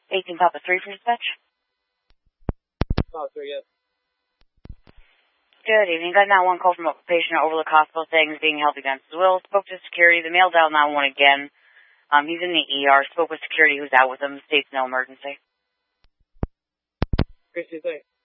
18 Papa 3 for dispatch. Papa 3, yes. Good evening. Got now one call from a patient at Overlook Hospital saying he's being held against his will. Spoke to security. The male dialed 911 again. He's in the ER. Spoke with security who's out with him. States no emergency. Appreciate it.